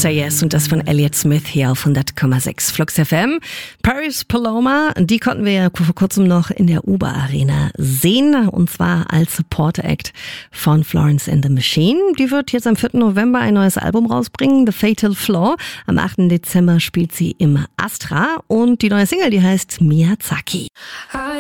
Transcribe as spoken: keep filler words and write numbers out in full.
Say Yes und das von Elliott Smith hier auf hundert Komma sechs Flux F M. Paris Paloma, die konnten wir ja vor kurzem noch in der U B A Arena sehen und zwar als Support Act von Florence and the Machine. Die wird jetzt am vierten November ein neues Album rausbringen, The Fatal Flaw. Am achten Dezember spielt sie im Astra und die neue Single, die heißt Miyazaki.